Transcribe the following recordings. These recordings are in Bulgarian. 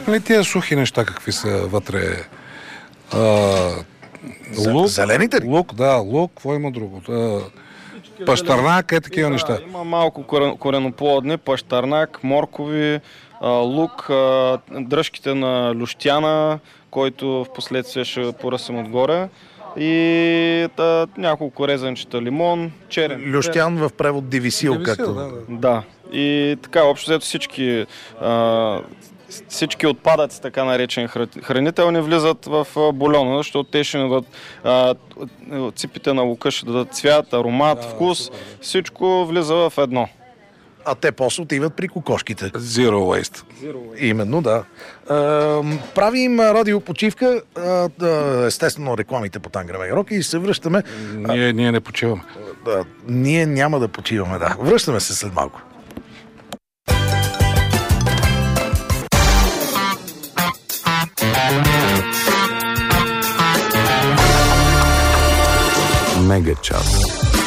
Казахме ли тия сухи неща, какви са вътре? Лук, зелените ли? Лук, да, лук, какво има друго? Пащарнак, такива неща. Има малко кореноплодни, пащарнак, моркови, лук, дръжките на люштяна, който в последствие ще поръсим отгоре. И няколко резанчета лимон, черен. Люштян в превод дивисил, както. Да. И така, общо взето всички отпадъци, така наречени хранителни, влизат в бульона, защото те ще дадат ципите на лука, ще дадат цвят, аромат, вкус. Всичко влиза в едно. А те после отиват при кокошките. Zero waste. Именно, да. Правим радиопочивка, естествено рекламите по Тангра Мега Рок и се връщаме. Ние не почиваме. Ние няма да почиваме, да. Връщаме се след малко. Мега час.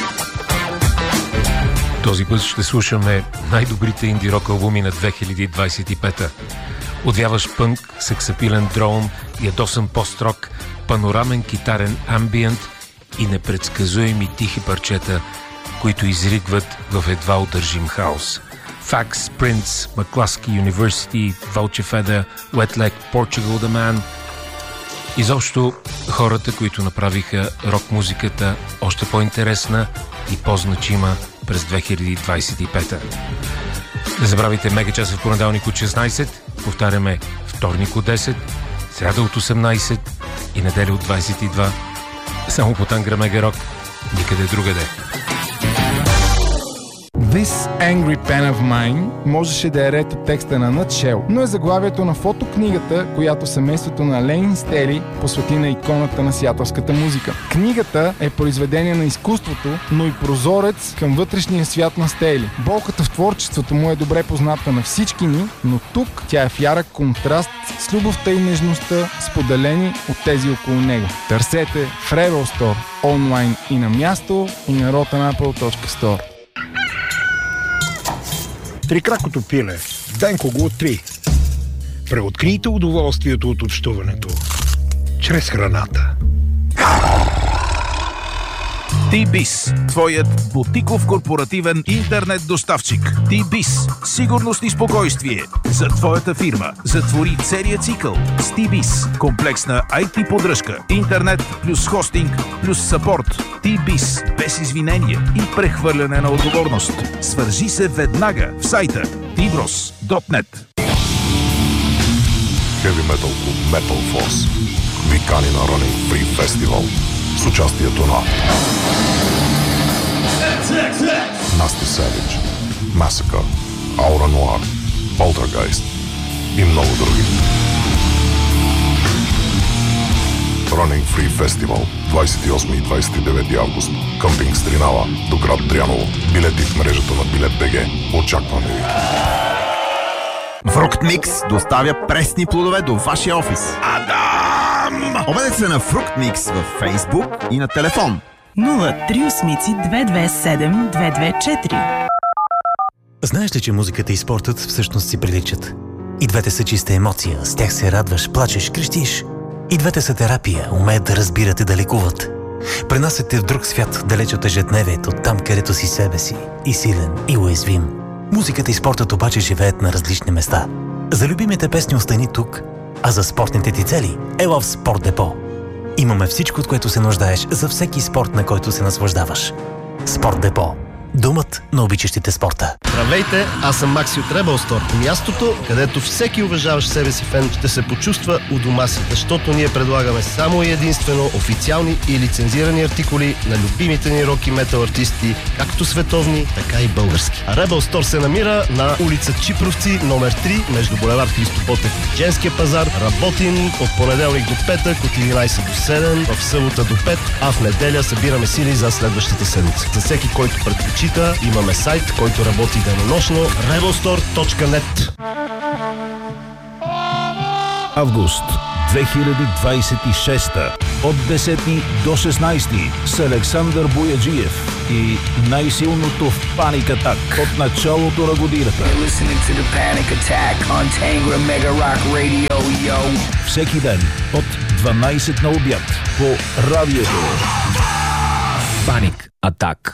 Този път ще слушаме най-добрите инди-рок албуми на 2025-та. Отвяваш пънк, сексапилен дроун, ядосан пост-рок, панорамен китарен амбиент и непредсказуеми тихи парчета, които изригват в едва удържим хаос. Fax, Prince, McCluskey University, Vulture Feather, Wet Leg, Portugal The Man. Изобщо хората, които направиха рок-музиката още по-интересна и по-значима през 2025-та. Не забравяйте Мега час в понеделник от 16, повтаряме вторник от 10, сряда от 18 и неделя от 22. Само по Тангра Мега Рок, никъде другаде. This Angry Pen of Mine можеше да е ред от текста на Nutshell, но е заглавието на фотокнигата, която семейството на Лейн Стели посвети на иконата на сиатълската музика. Книгата е произведение на изкуството, но и прозорец към вътрешния свят на Стели. Болката в творчеството му е добре позната на всички ни, но тук тя е в ярък контраст с любовта и нежността, споделени от тези около него. Търсете в Rebel Store, онлайн и на място, и на rotanapple.store. Трикракото пиле. Денко го откри. Преоткрийте удоволствието от общуването чрез храната. T-Biz, твоят бутиков корпоративен интернет доставчик. T-Biz, сигурност и спокойствие за твоята фирма. Затвори целия цикъл с T-Biz. Комплексна IT поддръжка, интернет плюс хостинг плюс съпорт. T-Biz, без извинение и прехвърляне на отговорност. Свържи се веднага в сайта tbros.net. Heavy Metal Club Metal Force викани на Running Free Festival с участието на Nasty Savage, Massacre, Aura Noir, Poltergeist и много други. Running Free Festival 28 и 29 август. Къмпинг Стринава до град Дряново. Билети в мрежата на Билет.бг. Очакваме ви. Фруктмикс доставя пресни плодове до вашия офис. Адам! Обадете се на Фруктмикс във Фейсбук и на телефон 038-227-224. Знаеш ли, че музиката и спортът всъщност си приличат? И двете са чиста емоция, с тях се радваш, плачеш, крещиш. И двете са терапия, умеят да разбират и да лекуват. Пренасят те в друг свят, далеч от ежедневието, там където си себе си, и силен, и уязвим. Музиката и спортът обаче живеят на различни места. За любимите песни остани тук, а за спортните ти цели ела в Спорт Депо. Имаме всичко, от което се нуждаеш за всеки спорт, на който се наслаждаваш. Спорт Депо. Домът на обичащите спорта. Здравейте, аз съм Макси от Rebel Store. Мястото, където всеки уважаващ себе си фен ще се почувства у дома си, защото ние предлагаме само и единствено официални и лицензирани артикули на любимите ни рок и метал артисти, както световни, така и български. А Rebel Store се намира на улица Чипровци, номер 3, между булевард Христо Ботев и Женския пазар. Работим от понеделник до петък, от 11 до 7, в събота до 5, а в неделя събираме сили за следващата седмица. За всеки, който предпочита, имаме сайт, който работи денонощно rebelstore.net. Август 2026 от 10 до 16 с Александър Бояджиев и най-силното в Panic Attack от началото на годината. Всеки ден от 12 на обяд по радиото. Panic Attack.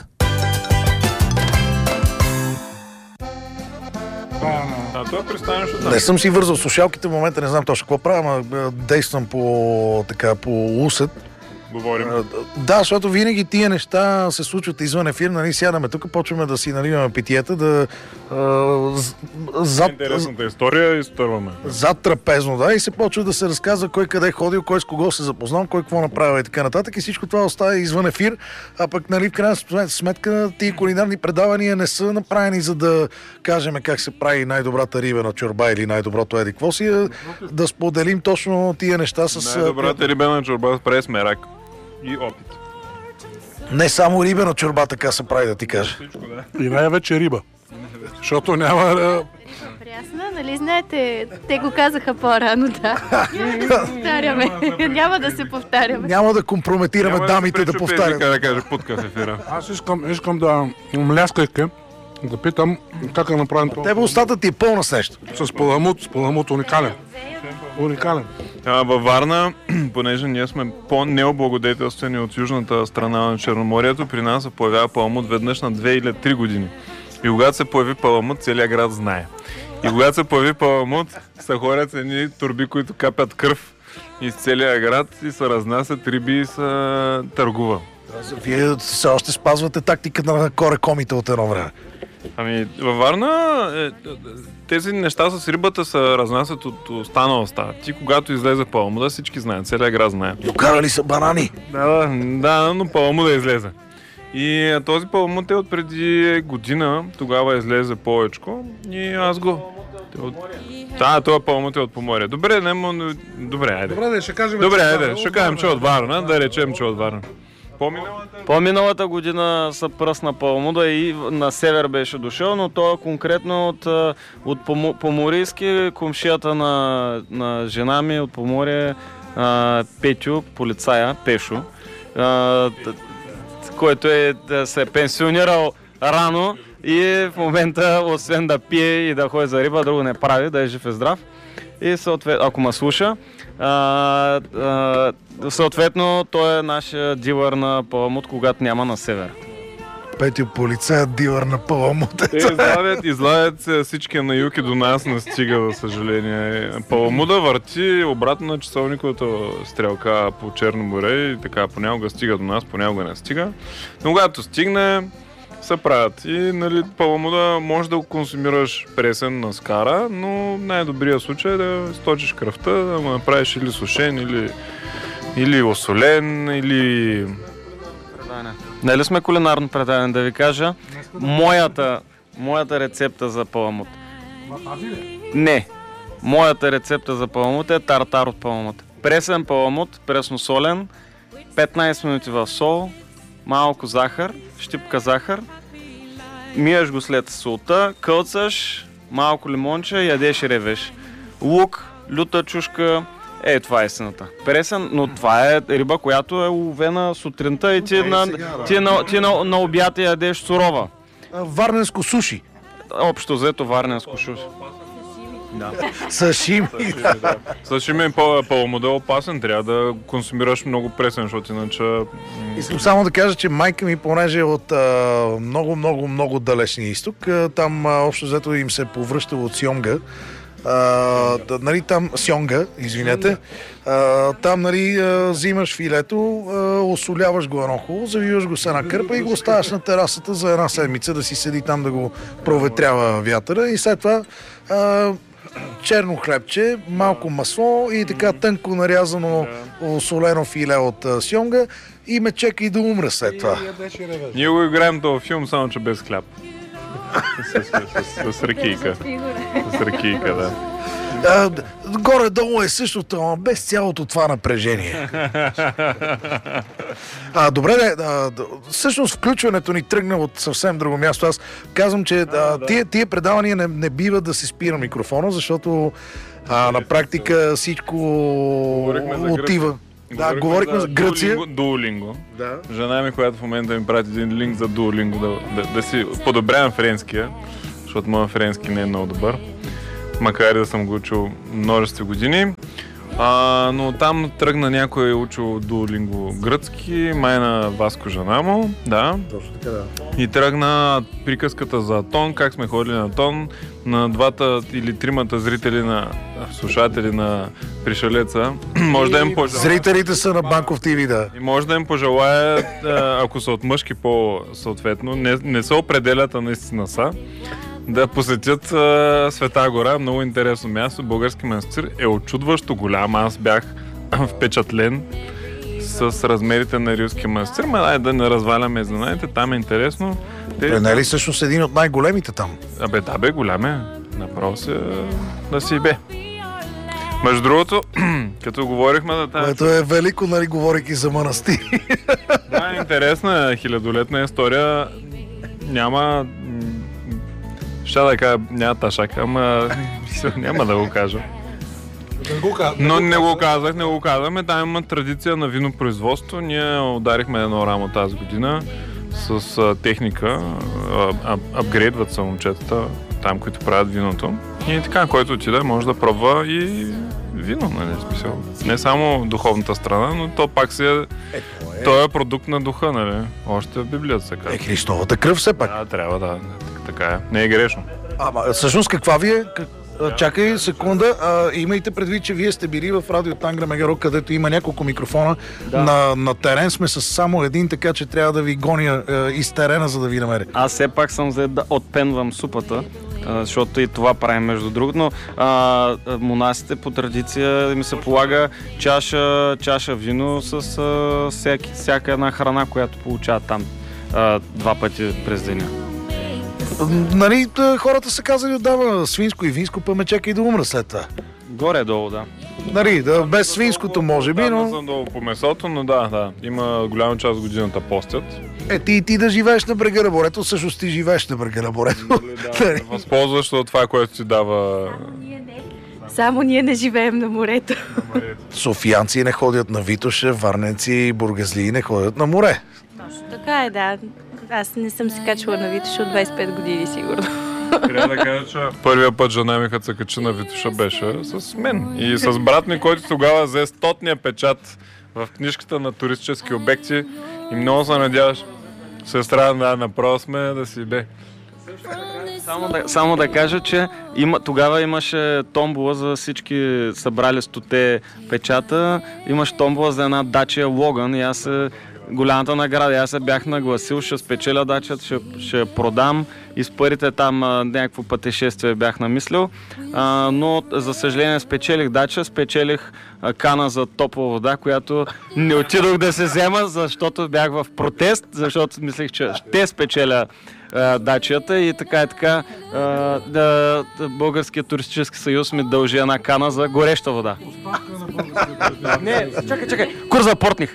Не съм си вързал слушалките в момента, не знам точно какво правя, ама действам по усет. Говорим. Да, защото винаги тия неща се случват извън ефир, нали, сядаме тук, почваме да си наливаме питиета, Интересната история изтърваме. Зад трапезно, да, и се почва да се разказва кой къде е ходил, кой с кого се запознал, кой какво направил и така нататък, и всичко това остава извън ефир, а пък, нали, в крайна сметка тия кулинарни предавания не са направени за да кажем как се прави най-добрата рибена чорба или най-доброто еди какво си, да споделим точно тия неща с... Най-добрата рибена чорба прави с мерак и опит. Не само рибена чорба така се прави, да ти кажа. Всичко, да. И най-вече риба. Защото няма... Прясна, нали знаете, те го казаха по-рано, да. Няма да се повтаряме. Няма да компрометираме дамите да повтарят. Да каже путка в ефира. Аз искам да мляскайки, да питам как е направен това. Тебе устата ти е пълна с нещо. С паламут уникален. Уникален. Във Варна, понеже ние сме по-необлагодетелствени от южната страна на Черноморието, при нас се появява паламут веднъж на 2 или 3 години. И когато се появи паламут, целият град знае. И когато се появи паламут, са хорят едни турби, които капят кръв из целия град и се разнасят риби и се търгува. Вие все още спазвате тактиката на корекомите от едно време. Ами, във Варна тези неща с рибата се разнасят от останалостта. Ти, когато излезе паламуда, всички знаят, целият град знае. Докарали са банани. Да, но паламуда излезе. И този паламут е от преди година, тогава излезе повечко и аз го... Това паламут е от Поморие. Добре, айде. Добре, ще кажем, ще кажем, че от Варна, да речем, че от Варна. По-миналата година са пръсна паламуда и на север беше дошъл, но той е конкретно от Поморийски, комшията на жена ми от Поморие, Петю, полицая, Пешо, който се е пенсионирал рано и в момента, освен да пие и да ходи за риба, друго не прави, да е жив и здрав. И съответно, ако ме слуша, съответно той е нашия дилър на паламут, когато няма на север. Петю, полицая, дилър на паламут. Излагат всички на юг и до нас не стига, за съжаление. Паламуда върти обратно на часовниковата стрелка по Черно море и така понякога стига до нас, понякога не стига. Но когато стигне, се правят. И нали, паламуда може да го консумираш пресен на скара, но най-добрият случай е да сточиш кръвта, да го направиш или сушен, или осолен, или... Нали сме кулинарно предадени, да ви кажа моята рецепта за паламут. Не. Моята рецепта за паламут е тартар от паламут. Пресен паламут, пресно-солен, 15 минути в сол, малко захар, щипка захар, миеш го след солта, кълцаш, малко лимонче, ядеш и ревеш. Лук, люта чушка, това е истината. Пресен, но това е риба, която е уловена сутринта и ти на обяд ядеш сурова. Варненско суши. Общо взето варненско суши. Да. Сашими. Сашими е паламуда е опасен, трябва да консумираш много пресен, защото иначе... Искам само да кажа, че майка ми, понеже е от много далечния изток, там общо взето им се повръща от Сьонга. Нали, там Сьонга, извинете, там нали, взимаш филето, осоляваш го едно хубаво, завиваш го с една кърпа и го оставяш на терасата за една седмица да си седи там да го проветрява вятъра и след това черно хлебче, малко масло и така тънко нарязано осолено филе от сьонга и ме чека и да умре след това. Ние го играем този филм, само че без хляб. С ракийка. С ракийка, да. Горе-долу е същото, но без цялото това напрежение. Добре, всъщност включването ни тръгна от съвсем друго място. Аз казвам, че тия предавания не бива да се спира микрофона, защото на практика всичко отива. Да, говорихме за Гърция. Duolingo. Да. Жена ми, която в момента ми прати един линк за Duolingo, да си подобрявам френския, защото моят френски не е много добър. Макар и да съм го учил множество години. Но там тръгна някой учил Duolingo гръцки, май на Васко жена му, да. Точно така, да. И тръгна приказката за Атон, как сме ходили на Атон, на двата или тримата зрители слушатели на Пришелеца. Може да им пожелая. Зрителите са на Банков ТВ, да. И може да им пожелая, ако са от мъжки по-съответно, не се определят, а наистина са, да посетят Света гора, много интересно място. Български манастир е очудващо голям. Аз бях впечатлен с размерите на Рилския манастир. Да не разваляме знаете, там е интересно. Не е ли всъщност един от най-големите там? Да, голям е. Направо се да си бе. Между другото, като говорихме за тази... Което е велико, нали, говорейки за манастири. Да, интересна хилядолетна история. Няма... Ще да кажа, няма ташак, ама няма да го кажа. Но не го казахме. Там има традиция на винопроизводство. Ние ударихме едно рамо тази година с техника. Апгрейдват са момчетата там, които правят виното. И така, който отиде, може да пробва и вино, нали, смисъл. Не само духовната страна, но то пак си е... Той е продукт на духа, нали? Още в Библията се казва. Христовата кръв все пак. Да, трябва да. Така е. Не е грешно. Всъщност каква ви е? Чакай секунда, имайте предвид, че вие сте били в радио Тангра Мегаро, където има няколко микрофона. Да. На терен сме с само един, така че трябва да ви гоня из терена, за да ви намеря. Аз все пак съм за да отпенвам супата, защото и това правим между другото, но монасите по традиция ми се полага чаша вино с всяка една храна, която получават там 2 пъти през деня. Нали, хората са казали отдава свинско и винско, па ме чакай да умра след това. Горе-долу, да. Нали, без свинското може би, но... Не съм долу по месото, но да. Има голяма част от годината постят. Ти да живееш на брега на морето, всъщност ти живееш на брега на морето. Да, възползваш от това, което ти дава... Само ние не живеем на морето. Софиянци не ходят на Витоша, варненци и бургазлии не ходят на море. Точно така е, да. Аз не съм се качвала на Витоша от 25 години, сигурно. Трябва да кажа, че първия път жена ми, като се качи на Витоша, беше с мен. И с брат ми, който тогава взе 100-ния печат в книжката на туристически обекти. И много се надяваш, сестра, направо сме да си бе. Само да кажа, че тогава имаше томбола за всички събрали 100-те печата. Имаше томбола за една Dacia Logan и аз голямата награда. Аз се бях нагласил, ще спечеля дачата, ще продам и с парите там някакво пътешествие бях намислил. Но за съжаление спечелих дача, спечелих кана за топла вода, която не отидох да се взема, защото бях в протест, защото мислех, че ще спечеля дачията и така Българският туристически съюз ми дължи една кана за гореща вода. Не, чакай, курс за портних.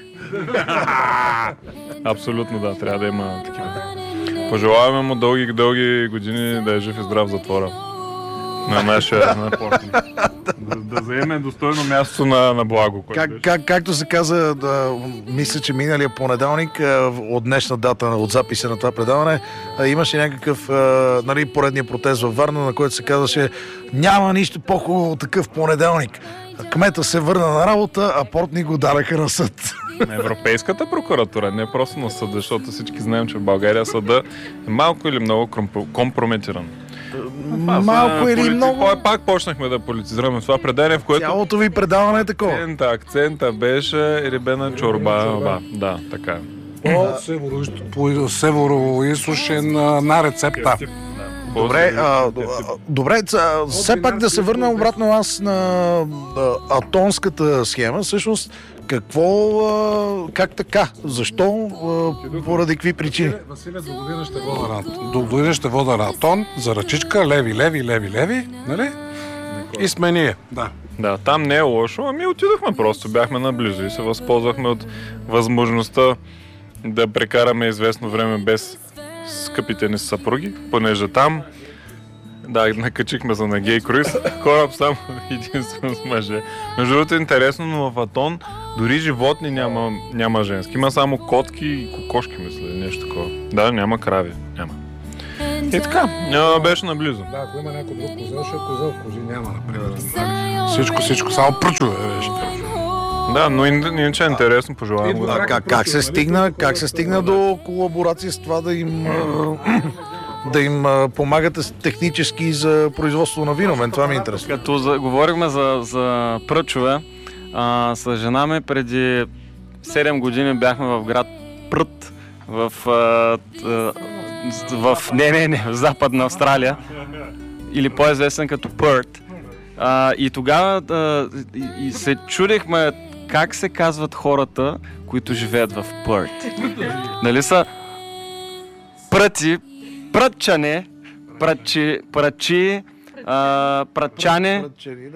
Абсолютно да, трябва да има такива. Пожелаваме му дълги години да е жив и здрав в затвора. На нашия портник. Да заеме достойно място на благо. Както се каза, мисля, че миналия понеделник, от днешна дата, от записа на това предаване, имаше някакъв поредния протест във Варна, на който се казваше: няма нищо по-хубаво от такъв понеделник. Кмета се върна на работа, а портник го дараха на съд. На Европейската прокуратура, не просто на съда, защото всички знаем, че в България съда е малко или много компрометиран. Малко или много... Пак почнахме да политизираме това предание, в което... Цялото ви предаване е такова. Акцента беше рибена чорба. Да, така. По северо-източен на рецепта. Добре, все пак да се върна обратно аз на атонската схема. Всъщност, как така? Защо? Поради какви причини? Василе, до година ще вода на Атон, за ръчичка, леви, нали? И сме ние. Да, там не е лошо, отидохме просто, бяхме наблизо и се възползвахме от възможността да прекараме известно време без скъпите ни съпруги, понеже там накачихме за на гей круиз, кораб само единствено с мъже. Между другото е интересно, но в Атон Дори животни няма женски. Има само котки и кокошки, мисля, нещо такова. Да, няма крави. Няма. И така, беше наблизо. Да, ако има някой друг козел, ще е козел. Кози няма, например. Всичко, само пръчове беше. Да, но иначе е интересно, пожелавам го. Как се стигна до колаборация с това да им помагате технически за производство на вино? Мен това ми е интересно. Като говорихме за пръчове, с жена ми преди 7 години бяхме в град Прът, в Западна Австралия, или по-известен като Пърт. И тогава се чудихме как се казват хората, които живеят в Пърт. Нали са пръци, прътчане, пръчи, прътчане.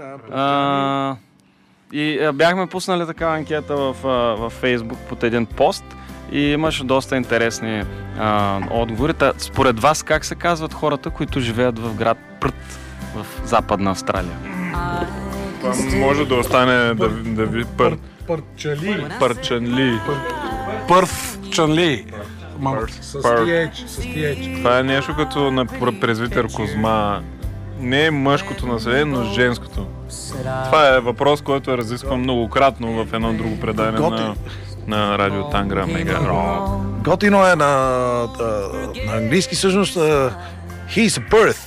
И бяхме пуснали такава анкета в Фейсбук под един пост и имаше доста интересни отговори. Според вас как се казват хората, които живеят в град Прът в Западна Австралия? Това може да остане да ви Пърчали. Пърчанли. Пърчанли. С TH. Това е нещо като на презвитер Козма. Не е мъжкото население, но женското. Това е въпрос, който е разискван многократно в едно друго предание на Радио Тангра Мега. Готино е на английски всъщност He's a Perth.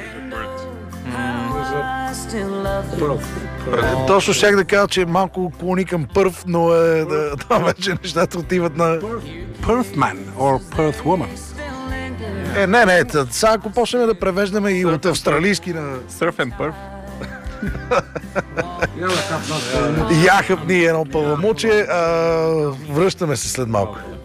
Точно щях да кажа, че е малко клони към Първ, но там вече нещата отиват на Perthman or Perth woman. Не, сега ако почнем да превеждаме и от австралийски на Surf and Perth. Я хъпни едно пълъмуче, връщаме се след малко.